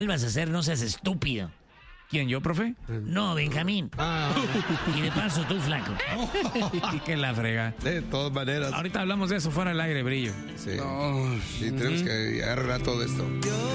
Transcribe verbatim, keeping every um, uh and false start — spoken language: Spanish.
vuelvas a hacer, no seas estúpido. ¿Quién, yo, profe? No, Benjamín. Ah, Y de paso tú, flaco. Que la frega. de todas maneras. Ahorita hablamos de eso fuera del aire, Brillo. Sí. Sí, tenemos que arreglar todo esto.